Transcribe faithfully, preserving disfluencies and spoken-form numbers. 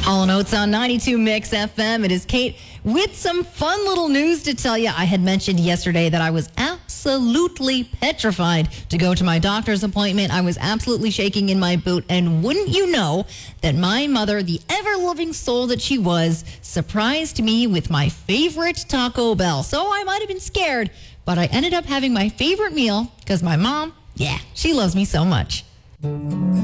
Hall and Oates on ninety-two Mix F M. It is Kate with some fun little news to tell you. I had mentioned yesterday that I was absolutely petrified to go to my doctor's appointment. I was absolutely shaking in my boot. And wouldn't you know that my mother, the ever-loving soul that she was, surprised me with my favorite Taco Bell. So I might have been scared, but I ended up having my favorite meal because my mom, yeah, she loves me so much.